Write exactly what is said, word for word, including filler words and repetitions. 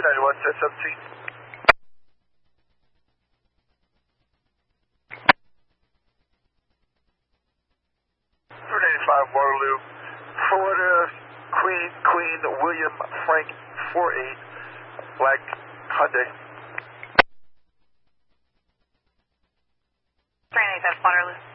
ninety-one, set seventeen. three ninety-five, Waterloo, Florida, Queen, Queen, William, Frank, four eight, Black, Hyundai. three ninety-five, Waterloo.